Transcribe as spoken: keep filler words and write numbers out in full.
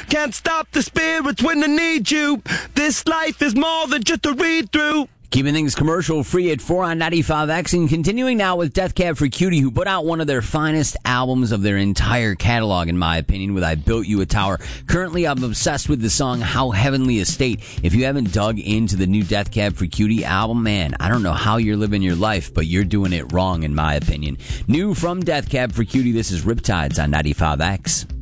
Can't stop the spirits when I need you. This life is more than just a read-through. Keeping things commercial free at four on ninety-five X, and continuing now with Death Cab for Cutie, who put out one of their finest albums of their entire catalog, in my opinion, with I Built You a Tower. Currently, I'm obsessed with the song How Heavenly a State. If you haven't dug into the new Death Cab for Cutie album, man, I don't know how you're living your life, but you're doing it wrong, in my opinion. New from Death Cab for Cutie, this is Riptides on ninety-five X.